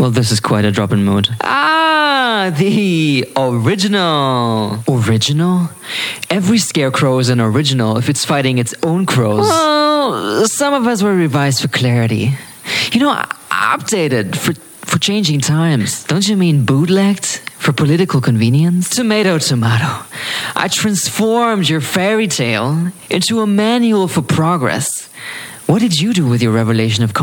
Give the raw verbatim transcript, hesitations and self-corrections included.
Well, this is quite a drop in mood. Ah, the original. Original? Every scarecrow is an original if it's fighting its own crows. Well, some of us were revised for clarity. You know, updated for, for changing times. Don't you mean bootlegged for political convenience? Tomato, tomato. I transformed your fairy tale into a manual for progress. What did you do with your revelation of